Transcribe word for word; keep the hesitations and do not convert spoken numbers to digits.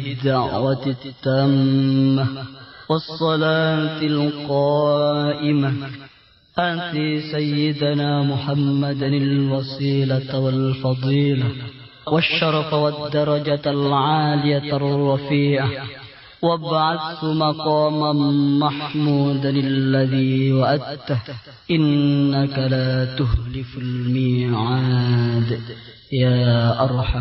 الدعوة التامة والصلاة القائمة آت سيدنا محمدا الوسيلة والفضيلة والشرف والدرجة العالية الرفيعة وابعث مقاما محمودا الذي وعدته إنك لا تخلف الميعاد يا أرحم